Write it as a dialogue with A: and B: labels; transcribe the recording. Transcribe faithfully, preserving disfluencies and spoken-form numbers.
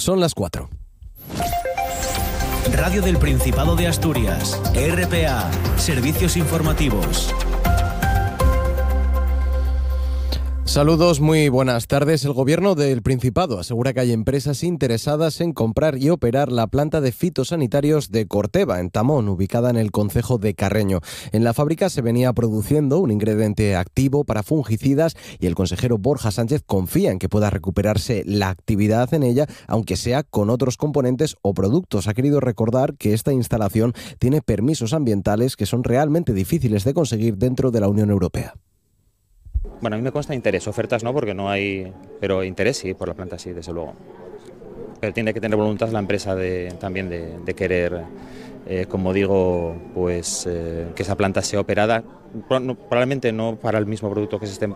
A: Son las cuatro.
B: Radio del Principado de Asturias, R P A, Servicios Informativos.
A: Saludos, muy buenas tardes. El Gobierno del Principado asegura que hay empresas interesadas en comprar y operar la planta de fitosanitarios de Corteva, en Tamón, ubicada en el concejo de Carreño. En la fábrica se venía produciendo un ingrediente activo para fungicidas y el consejero Borja Sánchez confía en que pueda recuperarse la actividad en ella, aunque sea con otros componentes o productos. Ha querido recordar que esta instalación tiene permisos ambientales que son realmente difíciles de conseguir dentro de la Unión Europea.
C: Bueno, a mí me consta interés, ofertas no, porque no hay, pero interés sí, por la planta sí, desde luego. Pero tiene que tener voluntad la empresa de, también de, de querer, eh, como digo, pues eh, que esa planta sea operada, probablemente no para el mismo producto que se esté